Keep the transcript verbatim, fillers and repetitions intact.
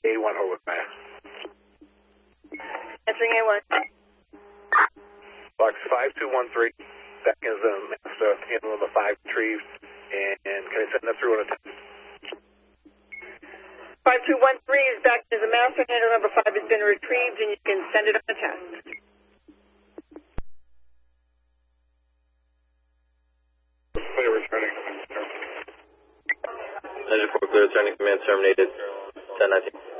A one Hoboken, Mass. Answering A one. Box five two one three. That is the master handle of the five trees. And, and can I send that through on a text? five two one three is back to the master. Handle number five has been retrieved, and you can send it on a test. Clear returning. Engine four clear, returning command terminated. ten nineteen.